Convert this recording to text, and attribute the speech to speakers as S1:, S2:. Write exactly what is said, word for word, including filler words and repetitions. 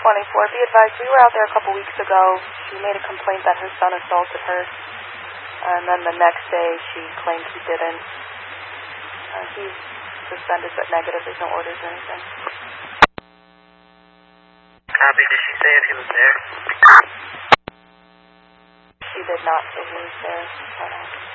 S1: twenty-four. Be advised, we were out there a couple weeks ago. She made a complaint that her son assaulted her. And then the next day, she claimed he didn't. Uh, he's suspended but negative. There's no orders or anything.
S2: Copy. Did she say if he was there?
S1: She did not say he was there. Uh,